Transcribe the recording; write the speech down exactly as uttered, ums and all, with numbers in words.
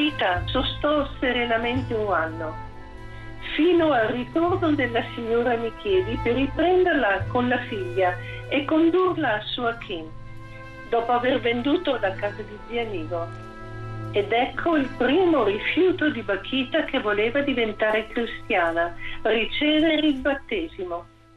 Bakita sostò serenamente un anno, fino al ritorno della signora Micheli per riprenderla con la figlia e condurla a Suakin, dopo aver venduto la casa di zia Nigo. Ed ecco il primo rifiuto di Bakita, che voleva diventare cristiana, ricevere il battesimo.